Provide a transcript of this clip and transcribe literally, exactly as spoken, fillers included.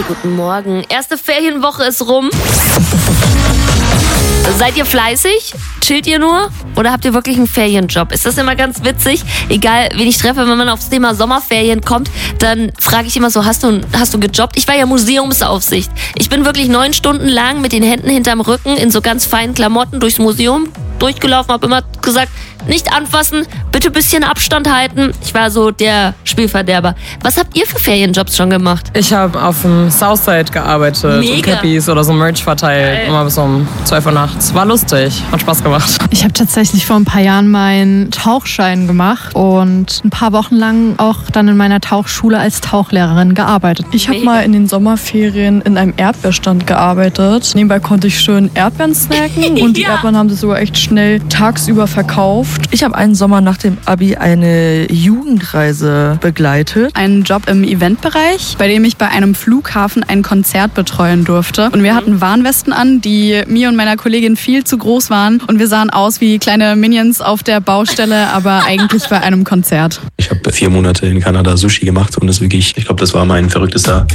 Hi, guten Morgen. Erste Ferienwoche ist rum. Seid ihr fleißig? Chillt ihr nur? Oder habt ihr wirklich einen Ferienjob? Ist das immer ganz witzig? Egal, wen ich treffe, wenn man aufs Thema Sommerferien kommt, dann frage ich immer so, hast du, hast du gejobbt? Ich war ja Museumsaufsicht. Ich bin wirklich neun Stunden lang mit den Händen hinterm Rücken in so ganz feinen Klamotten durchs Museum durchgelaufen, habe immer gesagt, nicht anfassen, bitte ein bisschen Abstand halten. Ich war so der Spielverderber. Was habt ihr für Ferienjobs schon gemacht? Ich habe auf dem Southside gearbeitet. Mega. Und Cappies oder so Merch verteilt. Geil. Immer bis um zwölf Uhr nachts. War lustig. Hat Spaß gemacht. Ich habe tatsächlich vor ein paar Jahren meinen Tauchschein gemacht und ein paar Wochen lang auch dann in meiner Tauchschule als Tauchlehrerin gearbeitet. Ich habe mal in den Sommerferien in einem Erdbeerstand gearbeitet. Nebenbei konnte ich schön Erdbeeren snacken und die Ja. Erdbeeren haben sie sogar echt schnell tagsüber verkauft. Ich habe einen Sommer nach dem Abi eine Jugendreise begleitet. Einen Job im Eventbereich, bei dem ich bei einem Flughafen ein Konzert betreuen durfte. Und wir hatten Warnwesten an, die mir und meiner Kollegin viel zu groß waren. Und wir sahen aus wie kleine Minions auf der Baustelle, aber eigentlich bei einem Konzert. Ich habe vier Monate in Kanada Sushi gemacht und das wirklich, ich glaube, das war mein verrücktester